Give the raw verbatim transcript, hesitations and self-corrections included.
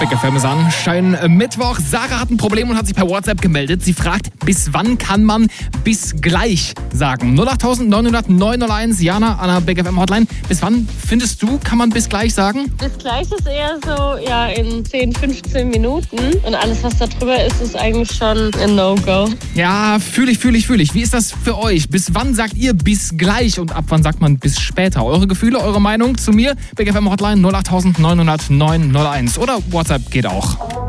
Big F M ist an. Schönen Mittwoch. Sarah hat ein Problem und hat sich per WhatsApp gemeldet. Sie fragt, bis wann kann man bis gleich sagen? null acht neun null null neun null eins, Jana an der Big F M Hotline. Bis wann, findest du, kann man bis gleich sagen? Bis gleich ist eher so, ja, in zehn, fünfzehn Minuten. Und alles, was da drüber ist, ist eigentlich schon ein No-Go. Ja, fühle ich, fühle ich, fühle ich. Wie ist das für euch? Bis wann sagt ihr bis gleich und ab wann sagt man bis später? Eure Gefühle, eure Meinung zu mir? Big F M Hotline null acht neun null null neun null eins oder WhatsApp geht auch.